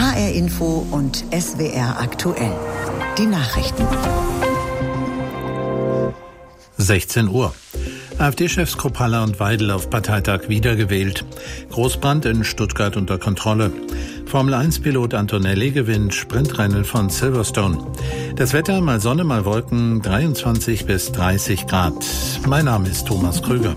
HR Info und SWR aktuell. Die Nachrichten. 16 Uhr. AfD-Chefs Kruppalla und Weidel auf Parteitag wiedergewählt. Großbrand in Stuttgart unter Kontrolle. Formel-1-Pilot Antonelli gewinnt Sprintrennen von Silverstone. Das Wetter, mal Sonne, mal Wolken, 23 bis 30 Grad. Mein Name ist Thomas Krüger.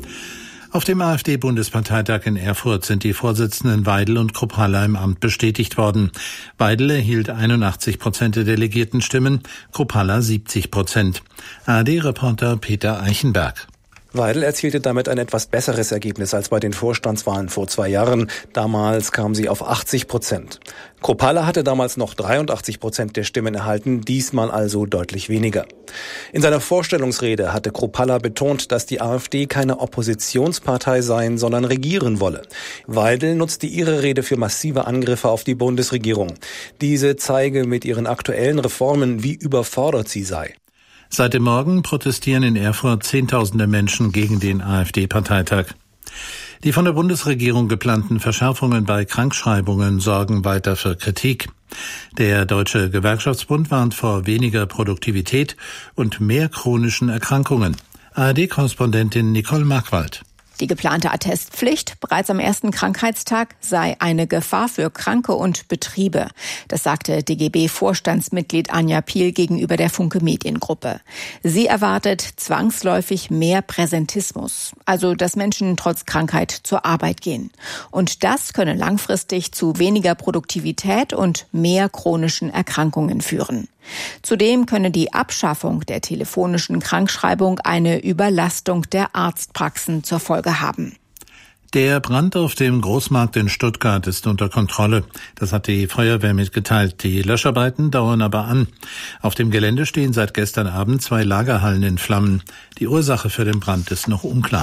Auf dem AfD-Bundesparteitag in Erfurt sind die Vorsitzenden Weidel und Kruppalla im Amt bestätigt worden. Weidel erhielt 81% der Delegiertenstimmen, Kruppalla 70%. ARD-Reporter Peter Eichenberg. Weidel erzielte damit ein etwas besseres Ergebnis als bei den Vorstandswahlen vor 2 Jahren. Damals kam sie auf 80%. Kruppalla hatte damals noch 83% der Stimmen erhalten, diesmal also deutlich weniger. In seiner Vorstellungsrede hatte Kruppalla betont, dass die AfD keine Oppositionspartei sein, sondern regieren wolle. Weidel nutzte ihre Rede für massive Angriffe auf die Bundesregierung. Diese zeige mit ihren aktuellen Reformen, wie überfordert sie sei. Seit dem Morgen protestieren in Erfurt Zehntausende Menschen gegen den AfD-Parteitag. Die von der Bundesregierung geplanten Verschärfungen bei Krankschreibungen sorgen weiter für Kritik. Der Deutsche Gewerkschaftsbund warnt vor weniger Produktivität und mehr chronischen Erkrankungen. ARD-Korrespondentin Nicole Markwald. Die geplante Attestpflicht bereits am ersten Krankheitstag sei eine Gefahr für Kranke und Betriebe. Das sagte DGB-Vorstandsmitglied Anja Piel gegenüber der Funke Mediengruppe. Sie erwartet zwangsläufig mehr Präsentismus, also dass Menschen trotz Krankheit zur Arbeit gehen. Und das könne langfristig zu weniger Produktivität und mehr chronischen Erkrankungen führen. Zudem könne die Abschaffung der telefonischen Krankschreibung eine Überlastung der Arztpraxen zur Folge haben. Der Brand auf dem Großmarkt in Stuttgart ist unter Kontrolle. Das hat die Feuerwehr mitgeteilt. Die Löscharbeiten dauern aber an. Auf dem Gelände stehen seit gestern Abend 2 Lagerhallen in Flammen. Die Ursache für den Brand ist noch unklar.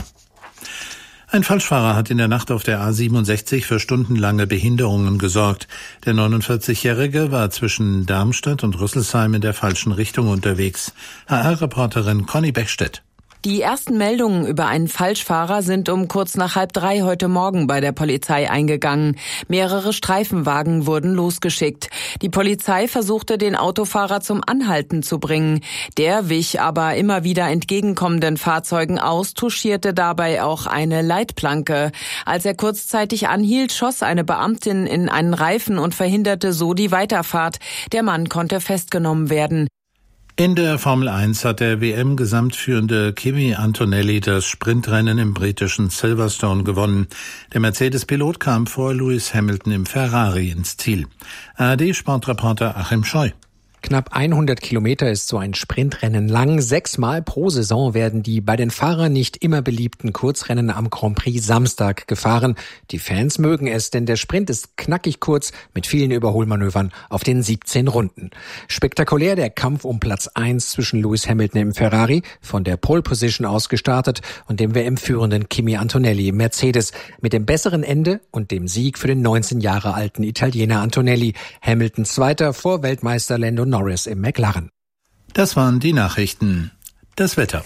Ein Falschfahrer hat in der Nacht auf der A67 für stundenlange Behinderungen gesorgt. Der 49-Jährige war zwischen Darmstadt und Rüsselsheim in der falschen Richtung unterwegs. HR-Reporterin Conny Beckstedt. Die ersten Meldungen über einen Falschfahrer sind um kurz nach 2:30 heute Morgen bei der Polizei eingegangen. Mehrere Streifenwagen wurden losgeschickt. Die Polizei versuchte, den Autofahrer zum Anhalten zu bringen. Der wich aber immer wieder entgegenkommenden Fahrzeugen aus, touchierte dabei auch eine Leitplanke. Als er kurzzeitig anhielt, schoss eine Beamtin in einen Reifen und verhinderte so die Weiterfahrt. Der Mann konnte festgenommen werden. In der Formel 1 hat der WM-Gesamtführende Kimi Antonelli das Sprintrennen im britischen Silverstone gewonnen. Der Mercedes-Pilot kam vor Lewis Hamilton im Ferrari ins Ziel. ARD-Sportreporter Achim Scheu. Knapp 100 Kilometer ist so ein Sprintrennen lang. 6-mal pro Saison werden die bei den Fahrern nicht immer beliebten Kurzrennen am Grand Prix Samstag gefahren. Die Fans mögen es, denn der Sprint ist knackig kurz mit vielen Überholmanövern auf den 17 Runden. Spektakulär der Kampf um Platz 1 zwischen Lewis Hamilton im Ferrari, von der Pole Position aus gestartet, und dem WM-führenden Kimi Antonelli im Mercedes. Mit dem besseren Ende und dem Sieg für den 19 Jahre alten Italiener Antonelli. Hamilton Zweiter vor Weltmeister Lando Norris im McLaren. Das waren die Nachrichten. Das Wetter.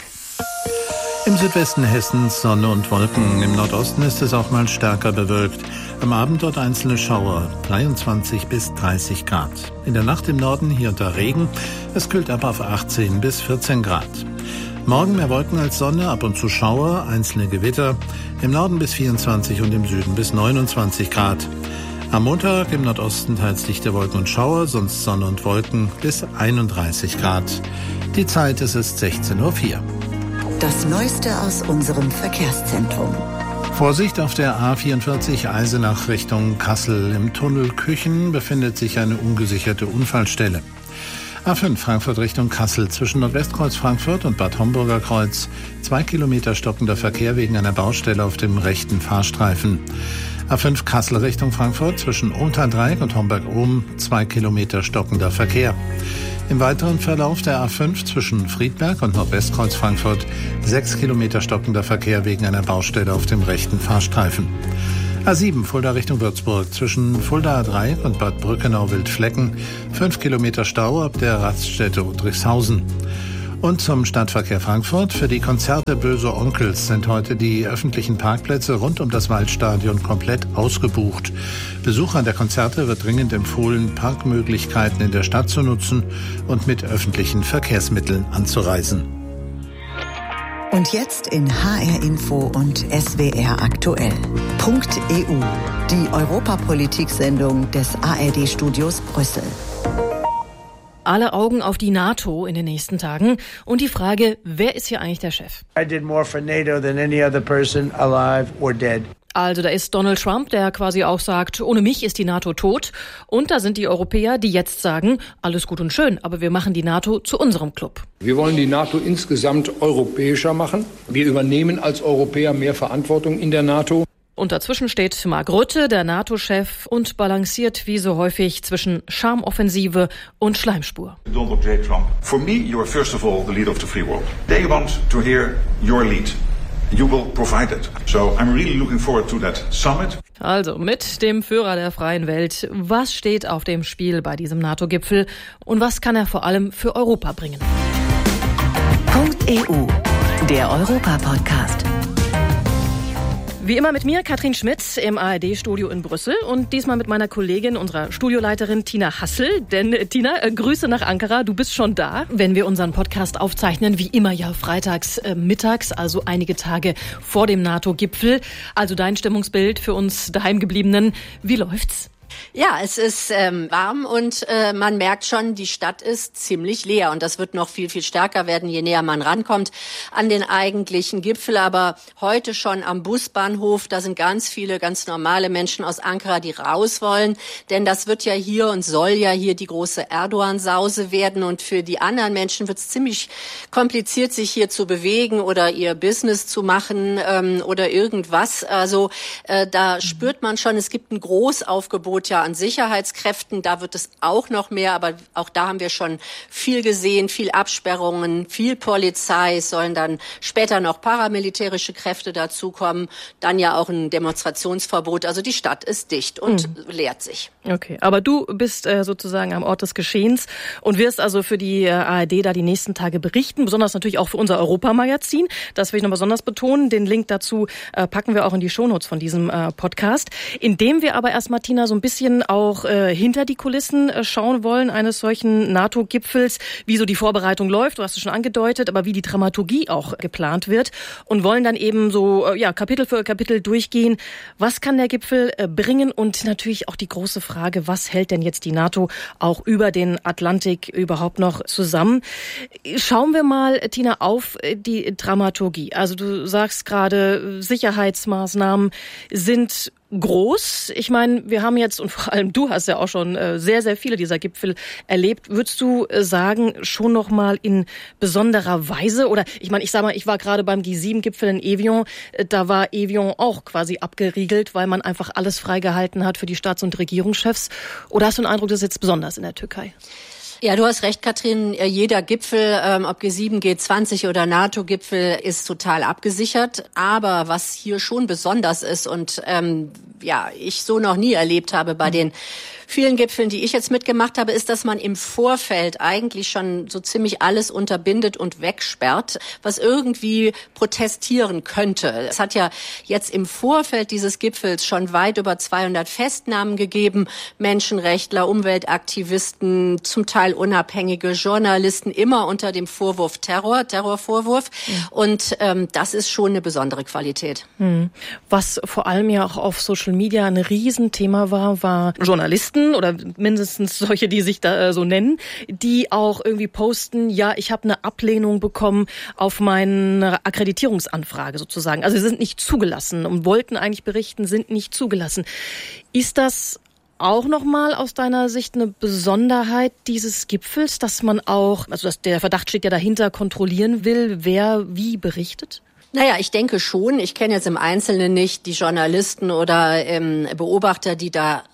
Im Südwesten Hessens Sonne und Wolken. Im Nordosten ist es auch mal stärker bewölkt. Am Abend dort einzelne Schauer, 23 bis 30 Grad. In der Nacht im Norden hier und da Regen. Es kühlt ab auf 18 bis 14 Grad. Morgen mehr Wolken als Sonne, ab und zu Schauer, einzelne Gewitter. Im Norden bis 24 und im Süden bis 29 Grad. Am Montag im Nordosten teils dichte Wolken und Schauer, sonst Sonne und Wolken bis 31 Grad. Die Zeit ist 16:04 Uhr. Das Neueste aus unserem Verkehrszentrum. Vorsicht auf der A44 Eisenach Richtung Kassel. Im Tunnel Küchen befindet sich eine ungesicherte Unfallstelle. A5 Frankfurt Richtung Kassel zwischen Nordwestkreuz Frankfurt und Bad Homburger Kreuz. 2 Kilometer stockender Verkehr wegen einer Baustelle auf dem rechten Fahrstreifen. A5 Kassel Richtung Frankfurt zwischen Ohltal-Dreieck und Homberg-Ohm 2 Kilometer stockender Verkehr. Im weiteren Verlauf der A5 zwischen Friedberg und Nordwestkreuz Frankfurt 6 Kilometer stockender Verkehr wegen einer Baustelle auf dem rechten Fahrstreifen. A7 Fulda Richtung Würzburg zwischen Fulda Dreieck und Bad Brückenau-Wildflecken 5 Kilometer Stau ab der Raststätte Udrichshausen. Und zum Stadtverkehr Frankfurt. Für die Konzerte Böse Onkels sind heute die öffentlichen Parkplätze rund um das Waldstadion komplett ausgebucht. Besuchern der Konzerte wird dringend empfohlen, Parkmöglichkeiten in der Stadt zu nutzen und mit öffentlichen Verkehrsmitteln anzureisen. Und jetzt in HR Info und SWR aktuell. .eu, die Europapolitik-Sendung des ARD-Studios Brüssel. Alle Augen auf die NATO in den nächsten Tagen und die Frage, wer ist hier eigentlich der Chef? I did more for NATO than any other person alive or dead. Also da ist Donald Trump, der quasi auch sagt, ohne mich ist die NATO tot. Und da sind die Europäer, die jetzt sagen, alles gut und schön, aber wir machen die NATO zu unserem Club. Wir wollen die NATO insgesamt europäischer machen. Wir übernehmen als Europäer mehr Verantwortung in der NATO. Und dazwischen steht Mark Rutte, der NATO-Chef, und balanciert wie so häufig zwischen Charmoffensive und Schleimspur. Donald J. Trump, for me you are first of all the leader of the free world. They want to hear your lead. You will provide it. So I'm really looking forward to that summit. Also mit dem Führer der freien Welt. Was steht auf dem Spiel bei diesem NATO-Gipfel und was kann er vor allem für Europa bringen? .eu, der Europa-Podcast. Wie immer mit mir, Katrin Schmidt, im ARD-Studio in Brüssel und diesmal mit meiner Kollegin, unserer Studioleiterin Tina Hassel. Denn Tina, Grüße nach Ankara, du bist schon da, wenn wir unseren Podcast aufzeichnen, wie immer ja freitags mittags, also einige Tage vor dem NATO-Gipfel. Also dein Stimmungsbild für uns Daheimgebliebenen, wie läuft's? Ja, es ist warm und man merkt schon, die Stadt ist ziemlich leer. Und das wird noch viel, viel stärker werden, je näher man rankommt an den eigentlichen Gipfel. Aber heute schon am Busbahnhof, da sind ganz viele, ganz normale Menschen aus Ankara, die raus wollen. Denn das wird ja hier und soll ja hier die große Erdogan-Sause werden. Und für die anderen Menschen wird es ziemlich kompliziert, sich hier zu bewegen oder ihr Business zu machen oder irgendwas. Also da spürt man schon, es gibt ein Großaufgebot ja an Sicherheitskräften, da wird es auch noch mehr, aber auch da haben wir schon viel gesehen, viel Absperrungen, viel Polizei, es sollen dann später noch paramilitärische Kräfte dazukommen, dann ja auch ein Demonstrationsverbot, also die Stadt ist dicht und leert sich. Okay, aber du bist sozusagen am Ort des Geschehens und wirst also für die ARD da die nächsten Tage berichten, besonders natürlich auch für unser Europamagazin, das will ich noch besonders betonen, den Link dazu packen wir auch in die Shownotes von diesem Podcast, indem wir aber erstmal, Tina, so ein bisschen auch hinter die Kulissen schauen wollen eines solchen NATO-Gipfels, wie so die Vorbereitung läuft, du hast es schon angedeutet, aber wie die Dramaturgie auch geplant wird und wollen dann eben so Kapitel für Kapitel durchgehen. Was kann der Gipfel bringen und natürlich auch die große Frage, was hält denn jetzt die NATO auch über den Atlantik überhaupt noch zusammen? Schauen wir mal, Tina, auf die Dramaturgie. Also du sagst gerade, Sicherheitsmaßnahmen sind groß. Ich meine, wir haben jetzt, und vor allem du hast ja auch schon sehr, sehr viele dieser Gipfel erlebt. Würdest du sagen, schon noch mal in besonderer Weise? Oder ich meine, ich sag mal, ich war gerade beim G7-Gipfel in Evian. Da war Evian auch quasi abgeriegelt, weil man einfach alles freigehalten hat für die Staats- und Regierungschefs. Oder hast du den Eindruck, das ist jetzt besonders in der Türkei? Ja, du hast recht, Katrin. Jeder Gipfel, ob G7, G20 oder NATO-Gipfel, ist total abgesichert. Aber was hier schon besonders ist und ich so noch nie erlebt habe bei den vielen Gipfeln, die ich jetzt mitgemacht habe, ist, dass man im Vorfeld eigentlich schon so ziemlich alles unterbindet und wegsperrt, was irgendwie protestieren könnte. Es hat ja jetzt im Vorfeld dieses Gipfels schon weit über 200 Festnahmen gegeben. Menschenrechtler, Umweltaktivisten, zum Teil unabhängige Journalisten, immer unter dem Vorwurf Terrorvorwurf. Und das ist schon eine besondere Qualität. Was vor allem ja auch auf Social Media ein Riesenthema war Journalisten oder mindestens solche, die sich da so nennen, die auch irgendwie posten, ja, ich habe eine Ablehnung bekommen auf meine Akkreditierungsanfrage sozusagen. Also sie sind nicht zugelassen und wollten eigentlich berichten, sind nicht zugelassen. Ist das auch nochmal aus deiner Sicht eine Besonderheit dieses Gipfels, dass man auch, also der Verdacht steht ja dahinter, kontrollieren will, wer wie berichtet? Naja, ich denke schon. Ich kenne jetzt im Einzelnen nicht die Journalisten oder Beobachter, die da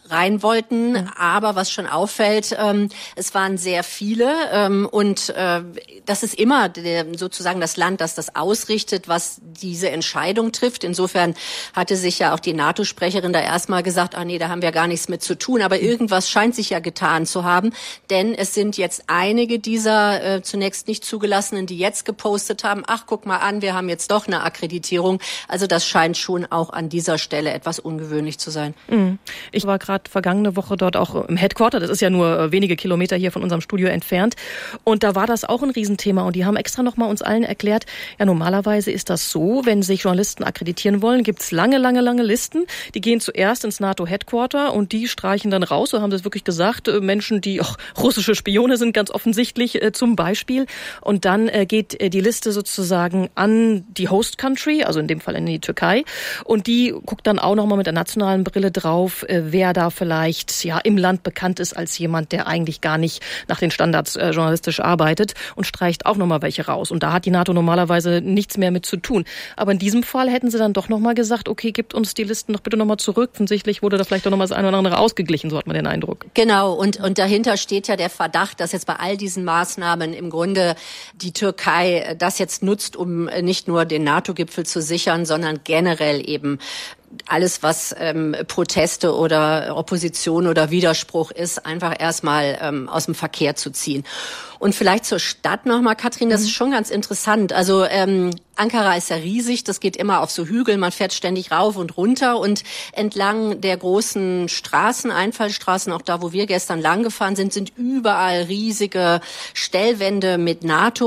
rein wollten. Aber was schon auffällt, es waren sehr viele und das ist immer sozusagen das Land, das das ausrichtet, was diese Entscheidung trifft. Insofern hatte sich ja auch die NATO-Sprecherin da erstmal gesagt, nee, da haben wir gar nichts mit zu tun. Aber irgendwas scheint sich ja getan zu haben, denn es sind jetzt einige dieser zunächst nicht zugelassenen, die jetzt gepostet haben, ach, guck mal an, wir haben jetzt doch eine Akkreditierung. Also das scheint schon auch an dieser Stelle etwas ungewöhnlich zu sein. Ich war gerade vergangene Woche dort auch im Headquarter, das ist ja nur wenige Kilometer hier von unserem Studio entfernt. Und da war das auch ein Riesenthema. Und die haben extra nochmal uns allen erklärt, ja, normalerweise ist das so, wenn sich Journalisten akkreditieren wollen, gibt's lange Listen. Die gehen zuerst ins NATO-Headquarter und die streichen dann raus, so haben sie es wirklich gesagt, Menschen, die auch russische Spione sind, ganz offensichtlich zum Beispiel. Und dann geht die Liste sozusagen an die Host Country, also in dem Fall in die Türkei. Und die guckt dann auch nochmal mit der nationalen Brille drauf, wer da vielleicht im Land bekannt ist als jemand, der eigentlich gar nicht nach den Standards journalistisch arbeitet und streicht auch nochmal welche raus. Und da hat die NATO normalerweise nichts mehr mit zu tun. Aber in diesem Fall hätten sie dann doch nochmal gesagt, okay, gibt uns die Listen doch bitte nochmal zurück. Offensichtlich wurde da vielleicht doch nochmal das eine oder andere ausgeglichen, so hat man den Eindruck. Genau, und dahinter steht ja der Verdacht, dass jetzt bei all diesen Maßnahmen im Grunde die Türkei das jetzt nutzt, um nicht nur den NATO-Gipfel zu sichern, sondern generell eben alles, was Proteste oder Opposition oder Widerspruch ist, einfach erstmal aus dem Verkehr zu ziehen. Und vielleicht zur Stadt nochmal, Katrin, das ist schon ganz interessant. Also Ankara ist ja riesig, das geht immer auf so Hügel, man fährt ständig rauf und runter und entlang der großen Straßen, Einfallstraßen, auch da, wo wir gestern lang gefahren sind, sind überall riesige Stellwände mit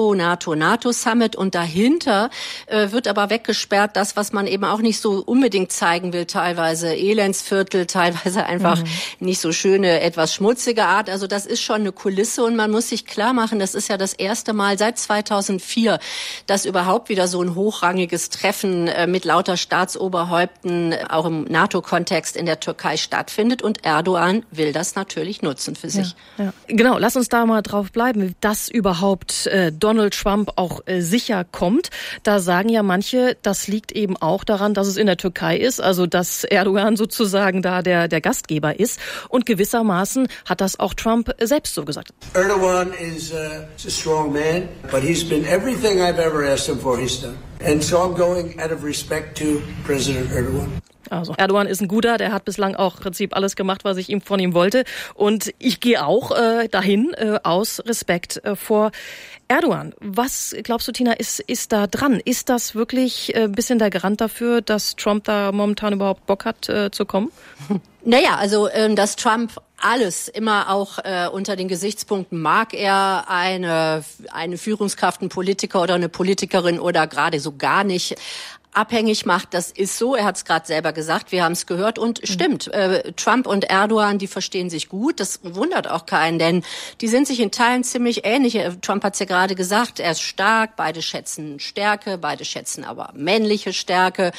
NATO-Summit und dahinter wird aber weggesperrt, das, was man eben auch nicht so unbedingt zeigen will, teilweise Elendsviertel, teilweise einfach nicht so schöne, etwas schmutzige Art. Also das ist schon eine Kulisse und man muss sich klar machen, das ist ja das erste Mal seit 2004, dass überhaupt wieder so ein hochrangiges Treffen mit lauter Staatsoberhäupten auch im NATO-Kontext in der Türkei stattfindet und Erdogan will das natürlich nutzen für sich. Ja. Genau, lass uns da mal drauf bleiben, dass überhaupt Donald Trump auch sicher kommt. Da sagen ja manche, das liegt eben auch daran, dass es in der Türkei ist, also dass Erdogan sozusagen da der Gastgeber ist und gewissermaßen hat das auch Trump selbst so gesagt. Erdogan is a strong man, but he's been everything I've ever asked him for, he's done. And so I'm going out of respect to President Erdogan. Also Erdogan ist ein guter, der hat bislang auch im Prinzip alles gemacht, was ich von ihm wollte. Und ich gehe auch dahin aus Respekt vor Erdogan. Was glaubst du, Tina, ist da dran? Ist das wirklich ein bisschen der Garant dafür, dass Trump da momentan überhaupt Bock hat zu kommen? Naja, also dass Trump alles immer auch unter den Gesichtspunkten, mag er eine Führungskraft, einen Politiker oder eine Politikerin oder gerade so gar nicht abhängig macht, das ist so. Er hat es gerade selber gesagt, wir haben es gehört und stimmt. Trump und Erdogan, die verstehen sich gut. Das wundert auch keinen, denn die sind sich in Teilen ziemlich ähnlich. Trump hat es ja gerade gesagt, er ist stark, beide schätzen Stärke, beide schätzen aber männliche Stärke.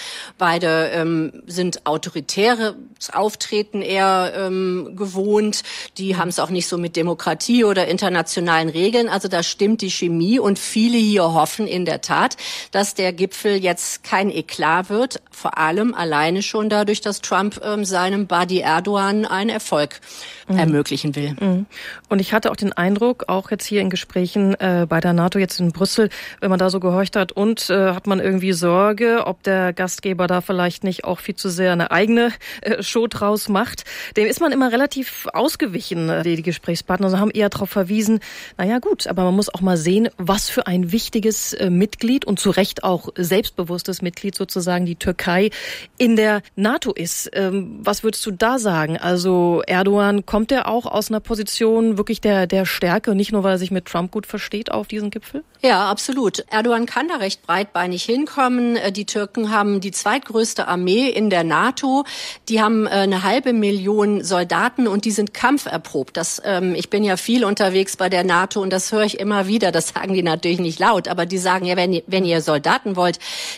Beide sind autoritäres Auftreten eher gewohnt. Die haben es auch nicht so mit Demokratie oder internationalen Regeln. Also da stimmt die Chemie und viele hier hoffen in der Tat, dass der Gipfel jetzt kein Eklat wird, vor allem alleine schon dadurch, dass Trump seinem Buddy Erdogan einen Erfolg ermöglichen will. Und ich hatte auch den Eindruck, auch jetzt hier in Gesprächen bei der NATO jetzt in Brüssel, wenn man da so gehorcht hat und hat man irgendwie Sorge, ob der Gastgeber da vielleicht nicht auch viel zu sehr eine eigene Show draus macht. Dem ist man immer relativ ausgewichen, die Gesprächspartner, und haben eher darauf verwiesen, naja gut, aber man muss auch mal sehen, was für ein wichtiges Mitglied und zu Recht auch selbstbewusstes Mitglied sozusagen die Türkei in der NATO ist. Was würdest du da sagen? Also Erdogan, kommt er auch aus einer Position wirklich der Stärke und nicht nur, weil er sich mit Trump gut versteht auf diesen Gipfel? Ja, absolut. Erdogan kann da recht breitbeinig hinkommen. Die Türken haben die zweitgrößte Armee in der NATO. Die haben 500.000 Soldaten und die sind kampferprobt. Ich bin ja viel unterwegs bei der NATO und das höre ich immer wieder. Das sagen die natürlich nicht laut, aber die sagen ja, wenn ihr Soldaten wollt, die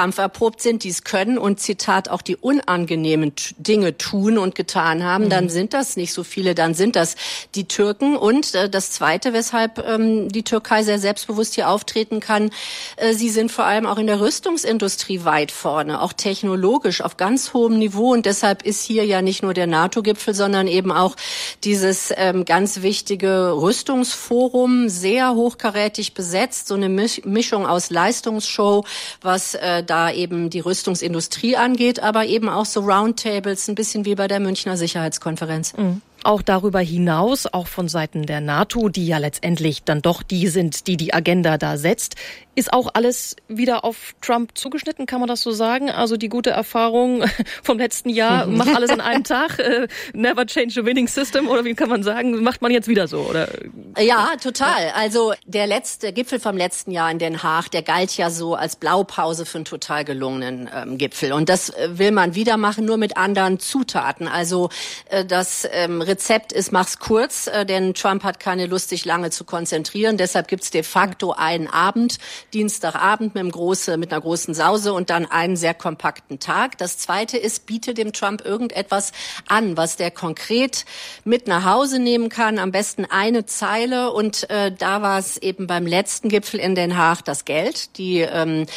kampferprobt sind, die es können und, Zitat, auch die unangenehmen Dinge tun und getan haben, dann sind das nicht so viele, dann sind das die Türken. Und das Zweite, weshalb die Türkei sehr selbstbewusst hier auftreten kann, sie sind vor allem auch in der Rüstungsindustrie weit vorne, auch technologisch auf ganz hohem Niveau. Und deshalb ist hier ja nicht nur der NATO-Gipfel, sondern eben auch dieses ganz wichtige Rüstungsforum sehr hochkarätig besetzt, so eine Mischung aus Leistungsshow, was da eben die Rüstungsindustrie angeht, aber eben auch so Roundtables, ein bisschen wie bei der Münchner Sicherheitskonferenz. Auch darüber hinaus, auch von Seiten der NATO, die ja letztendlich dann doch die sind, die Agenda da setzt, ist auch alles wieder auf Trump zugeschnitten, kann man das so sagen? Also die gute Erfahrung vom letzten Jahr, mach alles an einem Tag, never change a winning system, oder wie kann man sagen, macht man jetzt wieder so, oder? Ja, total. Also der letzte Gipfel vom letzten Jahr in Den Haag, der galt ja so als Blaupause für einen total gelungenen Gipfel. Und das will man wieder machen, nur mit anderen Zutaten. Also das Rezept ist, mach's kurz, denn Trump hat keine Lust, sich lange zu konzentrieren. Deshalb gibt's de facto einen Abend, Dienstagabend mit einer großen Sause und dann einen sehr kompakten Tag. Das Zweite ist, biete dem Trump irgendetwas an, was der konkret mit nach Hause nehmen kann, am besten eine Zeile. Und da war es eben beim letzten Gipfel in Den Haag das Geld, die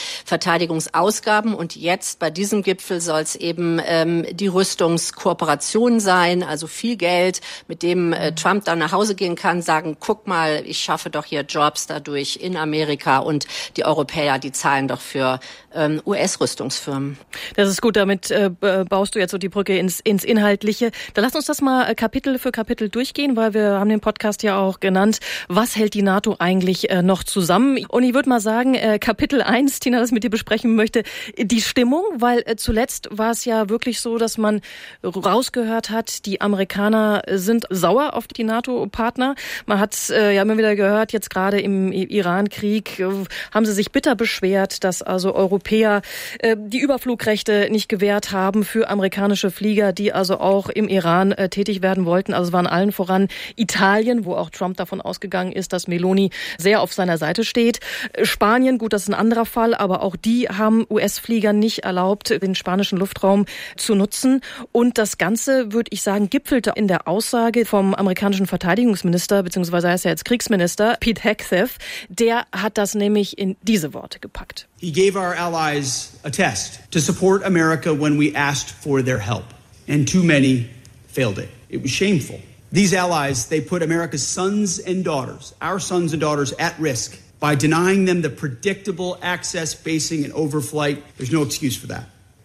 Verteidigungsausgaben. Und jetzt bei diesem Gipfel soll es eben die Rüstungskooperation sein, also viel Geld, mit dem Trump dann nach Hause gehen kann, sagen, guck mal, ich schaffe doch hier Jobs dadurch in Amerika und die Europäer, die zahlen doch für US-Rüstungsfirmen. Das ist gut, damit baust du jetzt so die Brücke ins Inhaltliche. Dann lass uns das mal Kapitel für Kapitel durchgehen, weil wir haben den Podcast ja auch genannt, was hält die NATO eigentlich noch zusammen? Und ich würde mal sagen, Kapitel 1, Tina, das mit dir besprechen möchte, die Stimmung, weil zuletzt war es ja wirklich so, dass man rausgehört hat, die Amerikaner sind sauer auf die NATO-Partner. Man hat ja immer wieder gehört, jetzt gerade im Iran-Krieg haben sie sich bitter beschwert, dass also Europäer die Überflugrechte nicht gewährt haben für amerikanische Flieger, die also auch im Iran tätig werden wollten. Also es waren allen voran Italien, wo auch Trump davon ausgegangen ist, dass Meloni sehr auf seiner Seite steht. Spanien, gut, das ist ein anderer Fall, aber auch die haben US-Flieger nicht erlaubt, den spanischen Luftraum zu nutzen. Und das Ganze, würde ich sagen, gipfelte in der Aussage vom amerikanischen Verteidigungsminister, beziehungsweise heißt er jetzt Kriegsminister, Pete Hegseth. Der hat das nämlich in diese Worte gepackt. He gave our allies a test to support America when we asked for their help. And too many failed it. It was shameful. These allies, they put America's sons and daughters, our sons and daughters, at risk by denying them the predictable access, basing, and overflight. There's no excuse for that.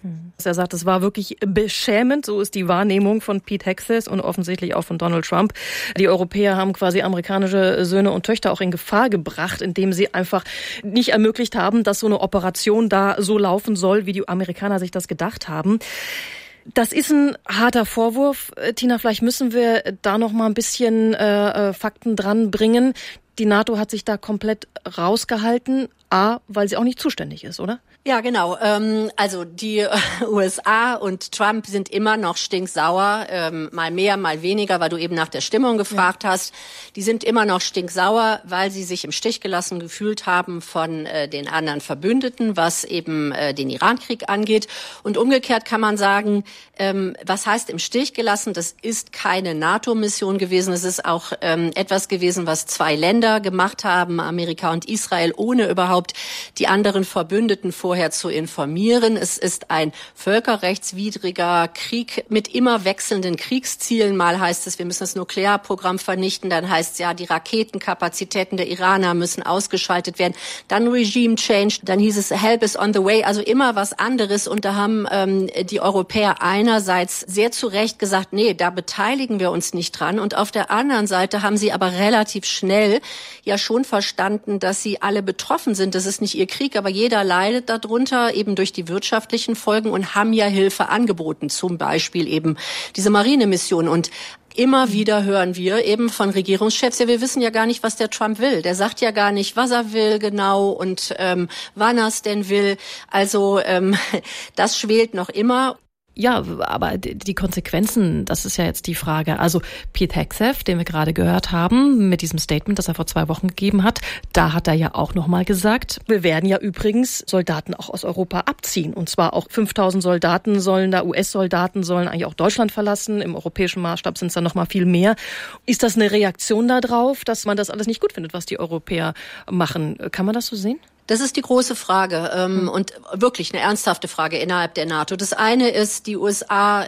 Er sagt, es war wirklich beschämend, so ist die Wahrnehmung von Pete Hegseth und offensichtlich auch von Donald Trump. Die Europäer haben quasi amerikanische Söhne und Töchter auch in Gefahr gebracht, indem sie einfach nicht ermöglicht haben, dass so eine Operation da so laufen soll, wie die Amerikaner sich das gedacht haben. Das ist ein harter Vorwurf. Tina, vielleicht müssen wir da noch mal ein bisschen Fakten dran bringen. Die NATO hat sich da komplett rausgehalten, weil sie auch nicht zuständig ist, oder? Ja, genau. Also die USA und Trump sind immer noch stinksauer, mal mehr, mal weniger, weil du eben nach der Stimmung gefragt hast. Die sind immer noch stinksauer, weil sie sich im Stich gelassen gefühlt haben von den anderen Verbündeten, was eben den Iran-Krieg angeht. Und umgekehrt kann man sagen, was heißt im Stich gelassen? Das ist keine NATO-Mission gewesen. Es ist auch etwas gewesen, was zwei Länder gemacht haben, Amerika und Israel, ohne überhaupt die anderen Verbündeten vorher zu informieren. Es ist ein völkerrechtswidriger Krieg mit immer wechselnden Kriegszielen. Mal heißt es, wir müssen das Nuklearprogramm vernichten. Dann heißt es, ja, die Raketenkapazitäten der Iraner müssen ausgeschaltet werden. Dann Regime Change. Dann hieß es, Help is on the way. Also immer was anderes. Und da haben die Europäer einerseits sehr zu Recht gesagt, nee, da beteiligen wir uns nicht dran. Und auf der anderen Seite haben sie aber relativ schnell ja schon verstanden, dass sie alle betroffen sind. Das ist nicht ihr Krieg, aber jeder leidet darunter, eben durch die wirtschaftlichen Folgen, und haben ja Hilfe angeboten, zum Beispiel eben diese Marinemission. Und immer wieder hören wir eben von Regierungschefs, ja, wir wissen ja gar nicht, was der Trump will. Der sagt ja gar nicht, was er will genau und wann er es denn will. Also das schwelt noch immer. Ja, aber die Konsequenzen, das ist ja jetzt die Frage. Also Pete Hegseth, den wir gerade gehört haben, mit diesem Statement, das er vor 2 Wochen gegeben hat, da hat er ja auch nochmal gesagt, wir werden ja übrigens Soldaten auch aus Europa abziehen. Und zwar auch 5000 Soldaten US-Soldaten sollen eigentlich auch Deutschland verlassen. Im europäischen Maßstab sind es dann nochmal viel mehr. Ist das eine Reaktion darauf, dass man das alles nicht gut findet, was die Europäer machen? Kann man das so sehen? Das ist die große Frage und wirklich eine ernsthafte Frage innerhalb der NATO. Das eine ist, die USA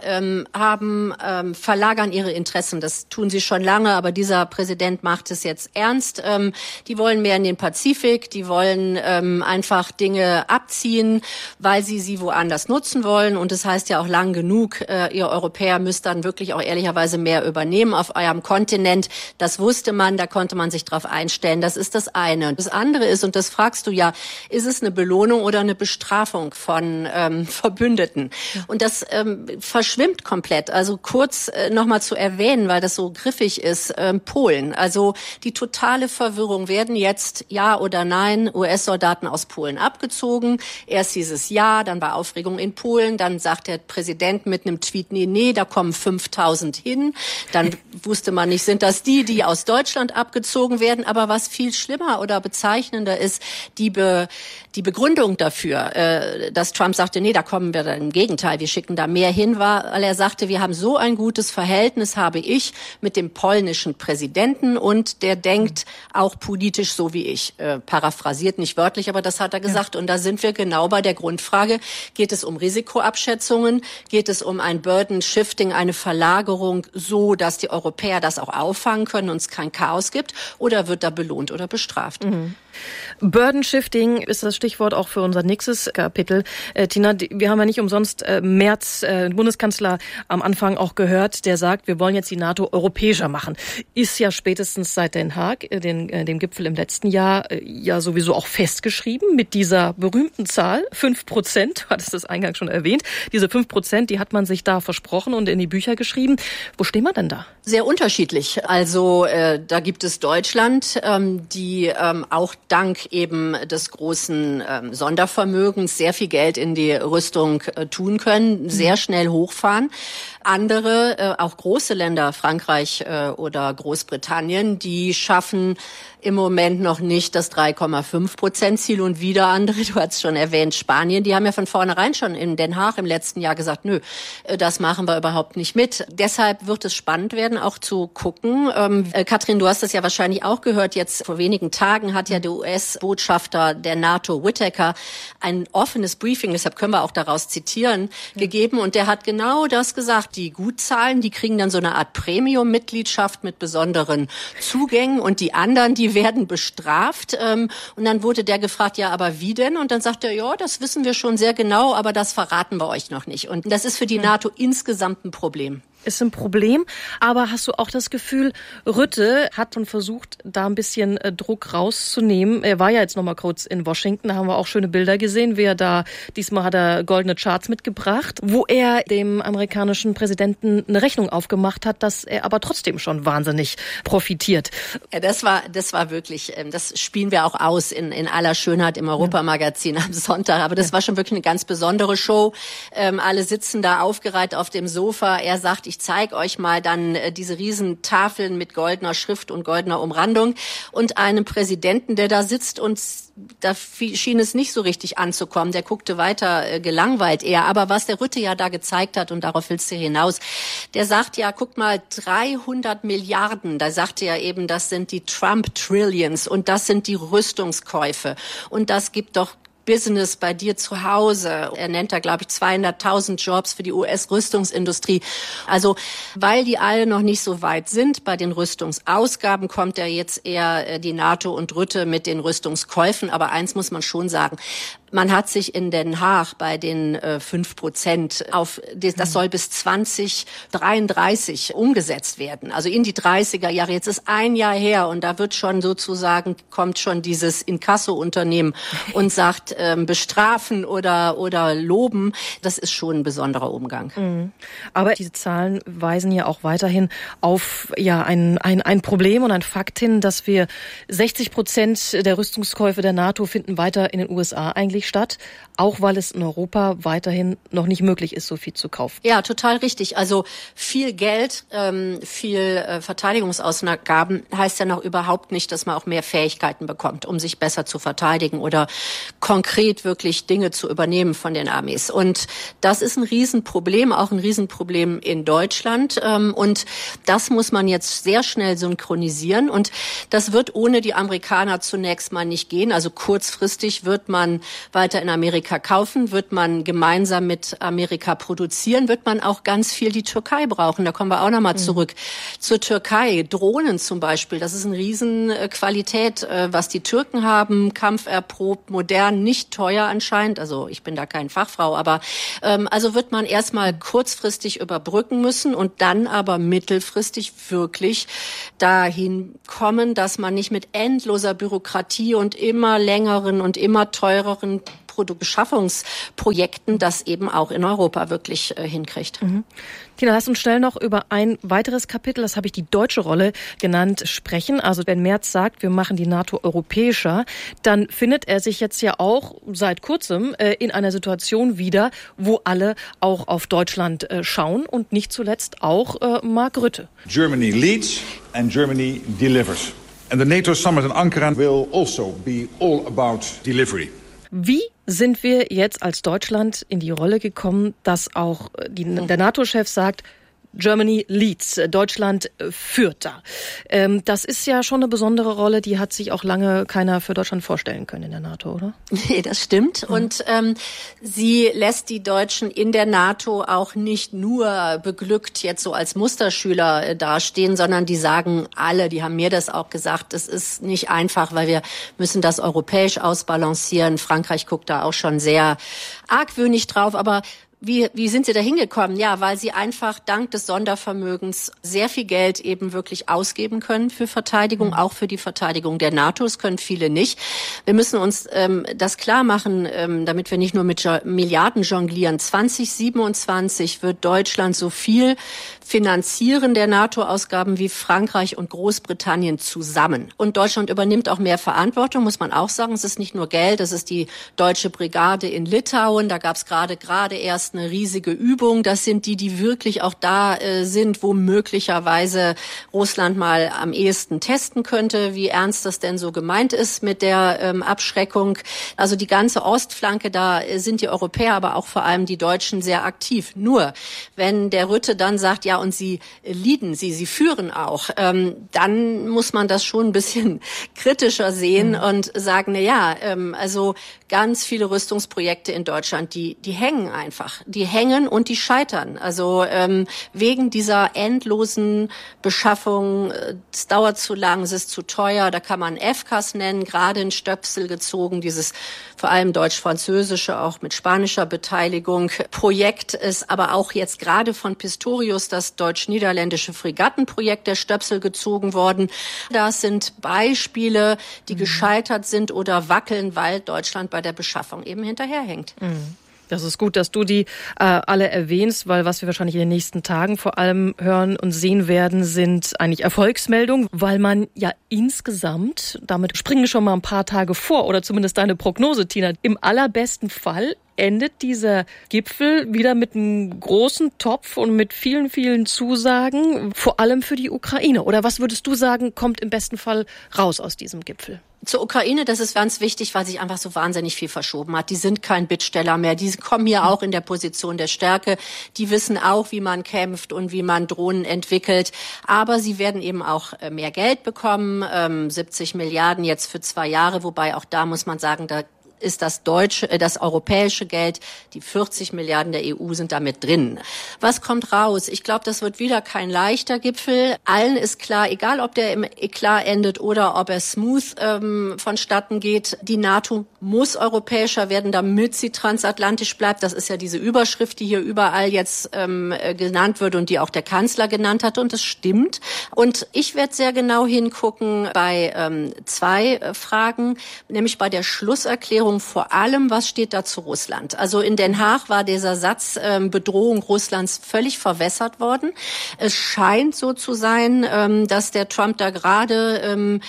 verlagern ihre Interessen. Das tun sie schon lange, aber dieser Präsident macht es jetzt ernst. Die wollen mehr in den Pazifik, die wollen einfach Dinge abziehen, weil sie woanders nutzen wollen. Und das heißt ja auch lang genug, ihr Europäer müsst dann wirklich auch ehrlicherweise mehr übernehmen auf eurem Kontinent. Das wusste man, da konnte man sich drauf einstellen. Das ist das eine. Das andere ist, und das fragst du ja, ist es eine Belohnung oder eine Bestrafung von Verbündeten? Und das verschwimmt komplett. Also kurz nochmal zu erwähnen, weil das so griffig ist, Polen. Also die totale Verwirrung. Werden jetzt ja oder nein US-Soldaten aus Polen abgezogen? Erst hieß es ja, dann war Aufregung in Polen, dann sagt der Präsident mit einem Tweet, nee, da kommen 5000 hin. Dann wusste man nicht, sind das die aus Deutschland abgezogen werden? Aber was viel schlimmer oder bezeichnender ist, die Begründung dafür, dass Trump sagte, nee, da kommen wir dann im Gegenteil, wir schicken da mehr hin, war, weil er sagte, wir haben so ein gutes Verhältnis, habe ich mit dem polnischen Präsidenten und der denkt auch politisch so wie ich. Paraphrasiert, nicht wörtlich, aber das hat er gesagt. Ja. Und da sind wir genau bei der Grundfrage, geht es um Risikoabschätzungen, geht es um ein Burden Shifting, eine Verlagerung so, dass die Europäer das auch auffangen können und es kein Chaos gibt, oder wird da belohnt oder bestraft? Mhm. Burden Shifting ist das Stichwort auch für unser nächstes Kapitel. Tina, wir haben ja nicht umsonst Merz, Bundeskanzler, am Anfang auch gehört, der sagt, wir wollen jetzt die NATO europäischer machen. Ist ja spätestens seit Den Haag, dem Gipfel im letzten Jahr, ja sowieso auch festgeschrieben mit dieser berühmten Zahl, 5%, du hattest das eingangs schon erwähnt. Diese 5%, die hat man sich da versprochen und in die Bücher geschrieben. Wo stehen wir denn da? Sehr unterschiedlich. Also da gibt es Deutschland, die auch dank eben des großen Sondervermögens sehr viel Geld in die Rüstung tun können, sehr schnell hochfahren. Andere, auch große Länder, Frankreich oder Großbritannien, die schaffen im Moment noch nicht das 3,5% Ziel und wieder andere, du hast schon erwähnt, Spanien, die haben ja von vornherein schon in Den Haag im letzten Jahr gesagt, nö, das machen wir überhaupt nicht mit. Deshalb wird es spannend werden, auch zu gucken. Katrin, du hast das ja wahrscheinlich auch gehört, jetzt vor wenigen Tagen hat ja der US-Botschafter der NATO, Whitaker, ein offenes Briefing, deshalb können wir auch daraus zitieren, gegeben und der hat genau das gesagt. Die Gutzahlen, die kriegen dann so eine Art Premium-Mitgliedschaft mit besonderen Zugängen und die anderen, die werden bestraft. Und dann wurde der gefragt, ja, aber wie denn? Und dann sagt er, ja, das wissen wir schon sehr genau, aber das verraten wir euch noch nicht. Und das ist für die NATO insgesamt ein Problem. Ist ein Problem, aber hast du auch das Gefühl, Rutte hat schon versucht, da ein bisschen Druck rauszunehmen. Er war ja jetzt noch mal kurz in Washington, da haben wir auch schöne Bilder gesehen, diesmal hat er goldene Charts mitgebracht, wo er dem amerikanischen Präsidenten eine Rechnung aufgemacht hat, dass er aber trotzdem schon wahnsinnig profitiert. Ja, das war wirklich, das spielen wir auch aus in aller Schönheit im Europamagazin am Sonntag, aber das war schon wirklich eine ganz besondere Show. Alle sitzen da aufgereiht auf dem Sofa, er sagt, ich zeige euch mal dann diese riesen Tafeln mit goldener Schrift und goldener Umrandung und einem Präsidenten, der da sitzt und da schien es nicht so richtig anzukommen. Der guckte weiter gelangweilt eher. Aber was der Rutte ja da gezeigt hat, und darauf willst du hinaus, der sagt ja, guck mal, 300 Milliarden, da sagte er eben, das sind die Trump-Trillions und das sind die Rüstungskäufe und das gibt doch Business bei dir zu Hause. Er nennt da, glaube ich, 200.000 Jobs für die US-Rüstungsindustrie. Also, weil die alle noch nicht so weit sind bei den Rüstungsausgaben, kommt ja jetzt eher die NATO und Rutte mit den Rüstungskäufen. Aber eins muss man schon sagen, man hat sich in Den Haag bei den 5% das soll bis 2033 umgesetzt werden. Also in die 30er Jahre. Jetzt ist ein Jahr her und da wird schon sozusagen, kommt schon dieses Inkasso-Unternehmen und sagt, bestrafen oder loben. Das ist schon ein besonderer Umgang. Mhm. Aber diese Zahlen weisen ja auch weiterhin auf ein Problem und ein Fakt hin, dass wir 60% der Rüstungskäufe der NATO finden weiter in den USA eigentlich eigentlich statt, auch weil es in Europa weiterhin noch nicht möglich ist, so viel zu kaufen. Ja, total richtig. Also viel Geld, viel Verteidigungsausgaben heißt ja noch überhaupt nicht, dass man auch mehr Fähigkeiten bekommt, um sich besser zu verteidigen oder konkret wirklich Dinge zu übernehmen von den Armees. Und das ist ein Riesenproblem, auch ein Riesenproblem in Deutschland. Und das muss man jetzt sehr schnell synchronisieren. Und das wird ohne die Amerikaner zunächst mal nicht gehen. Also kurzfristig wird man weiter in Amerika kaufen, wird man gemeinsam mit Amerika produzieren, wird man auch ganz viel die Türkei brauchen. Da kommen wir auch nochmal zurück zur Türkei. Drohnen zum Beispiel, das ist eine Riesenqualität, was die Türken haben, kampferprobt, modern, nicht teuer anscheinend. Also ich bin da keine Fachfrau, aber also wird man erstmal kurzfristig überbrücken müssen und dann aber mittelfristig wirklich dahin kommen, dass man nicht mit endloser Bürokratie und immer längeren und immer teureren Beschaffungsprojekten das eben auch in Europa wirklich hinkriegt. Tina, lass uns schnell noch über ein weiteres Kapitel, das habe ich die deutsche Rolle genannt, sprechen. Also wenn Merz sagt, wir machen die NATO europäischer, dann findet er sich jetzt ja auch seit kurzem in einer Situation wieder, wo alle auch auf Deutschland schauen und nicht zuletzt auch Mark Rutte. Germany leads and Germany delivers. And the NATO summit in Ankara will also be all about delivery. Wie sind wir jetzt als Deutschland in die Rolle gekommen, dass auch der NATO-Chef sagt, Germany leads, Deutschland führt da. Das ist ja schon eine besondere Rolle, die hat sich auch lange keiner für Deutschland vorstellen können in der NATO, oder? Nee, das stimmt. Und sie lässt die Deutschen in der NATO auch nicht nur beglückt jetzt so als Musterschüler dastehen, sondern die sagen alle, die haben mir das auch gesagt, es ist nicht einfach, weil wir müssen das europäisch ausbalancieren. Frankreich guckt da auch schon sehr argwöhnig drauf, aber wie sind Sie da hingekommen? Ja, weil Sie einfach dank des Sondervermögens sehr viel Geld eben wirklich ausgeben können für Verteidigung, auch für die Verteidigung der NATO. Das können viele nicht. Wir müssen uns das klar machen, damit wir nicht nur mit Milliarden jonglieren. 2027 wird Deutschland so viel finanzieren der NATO-Ausgaben wie Frankreich und Großbritannien zusammen. Und Deutschland übernimmt auch mehr Verantwortung, muss man auch sagen. Es ist nicht nur Geld, es ist die deutsche Brigade in Litauen. Da gab es gerade erst eine riesige Übung. Das sind die wirklich auch da sind, wo möglicherweise Russland mal am ehesten testen könnte, wie ernst das denn so gemeint ist mit der Abschreckung. Also die ganze Ostflanke, da sind die Europäer, aber auch vor allem die Deutschen sehr aktiv. Nur, wenn der Rutte dann sagt, ja, und sie leaden, sie führen auch, dann muss man das schon ein bisschen kritischer sehen und sagen, na ja, also ganz viele Rüstungsprojekte in Deutschland, die hängen einfach. Die hängen und die scheitern. Also wegen dieser endlosen Beschaffung, es dauert zu lang, es ist zu teuer, da kann man FCAS nennen, gerade in Stöpsel gezogen, dieses vor allem deutsch-französische, auch mit spanischer Beteiligung. Projekt ist aber auch jetzt gerade von Pistorius das deutsch-niederländische Fregattenprojekt der Stöpsel gezogen worden. Das sind Beispiele, die gescheitert sind oder wackeln, weil Deutschland bei der Beschaffung eben hinterherhängt. Das ist gut, dass du die alle erwähnst, weil was wir wahrscheinlich in den nächsten Tagen vor allem hören und sehen werden, sind eigentlich Erfolgsmeldungen, weil man ja insgesamt, damit springen wir schon mal ein paar Tage vor, oder zumindest deine Prognose, Tina, im allerbesten Fall endet dieser Gipfel wieder mit einem großen Topf und mit vielen, vielen Zusagen, vor allem für die Ukraine. Oder was würdest du sagen, kommt im besten Fall raus aus diesem Gipfel? Zur Ukraine, das ist ganz wichtig, weil sich einfach so wahnsinnig viel verschoben hat. Die sind kein Bittsteller mehr. Die kommen hier auch in der Position der Stärke. Die wissen auch, wie man kämpft und wie man Drohnen entwickelt. Aber sie werden eben auch mehr Geld bekommen. 70 Milliarden jetzt für 2 Jahre. Wobei auch da muss man sagen, da ist das europäische Geld, die 40 Milliarden der EU sind damit drin. Was kommt raus? Ich glaube, das wird wieder kein leichter Gipfel. Allen ist klar, egal ob der im Eklat endet oder ob er smooth vonstatten geht, die NATO muss europäischer werden, damit sie transatlantisch bleibt. Das ist ja diese Überschrift, die hier überall jetzt genannt wird und die auch der Kanzler genannt hat. Und das stimmt. Und ich werde sehr genau hingucken bei 2 Fragen, nämlich bei der Schlusserklärung vor allem, was steht da zu Russland? Also in Den Haag war dieser Satz Bedrohung Russlands völlig verwässert worden. Es scheint so zu sein, dass der Trump da gerade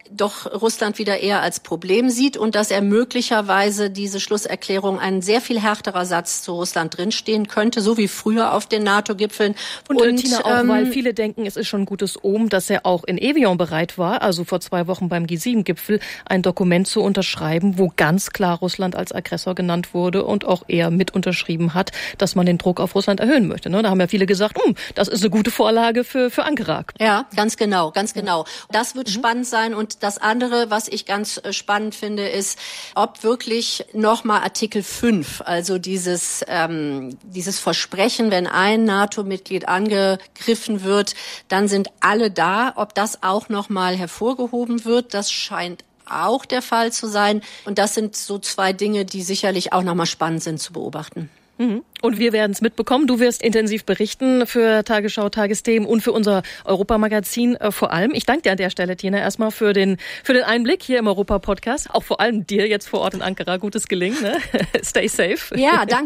doch Russland wieder eher als Problem sieht und dass er möglicherweise diese Schlusserklärung ein sehr viel härterer Satz zu Russland drinstehen könnte, so wie früher auf den NATO-Gipfeln. Und Tina, auch weil viele denken, es ist schon ein gutes Omen, dass er auch in Evian bereit war, also vor 2 Wochen beim G7-Gipfel, ein Dokument zu unterschreiben, wo ganz klar Russland als Aggressor genannt wurde und auch er mit unterschrieben hat, dass man den Druck auf Russland erhöhen möchte. Da haben ja viele gesagt, das ist eine gute Vorlage für Ankara. Ja, ganz genau. Das wird spannend sein. Und das andere, was ich ganz spannend finde, ist, ob wirklich nochmal Artikel 5, also dieses Versprechen, wenn ein NATO-Mitglied angegriffen wird, dann sind alle da. Ob das auch nochmal hervorgehoben wird, das scheint auch der Fall zu sein. Und das sind so 2 Dinge, die sicherlich auch nochmal spannend sind zu beobachten. Und wir werden es mitbekommen. Du wirst intensiv berichten für Tagesschau, Tagesthemen und für unser Europamagazin vor allem. Ich danke dir an der Stelle, Tina, erstmal für den Einblick hier im Europa-Podcast. Auch vor allem dir jetzt vor Ort in Ankara. Gutes Gelingen. Ne? Stay safe. Ja, danke.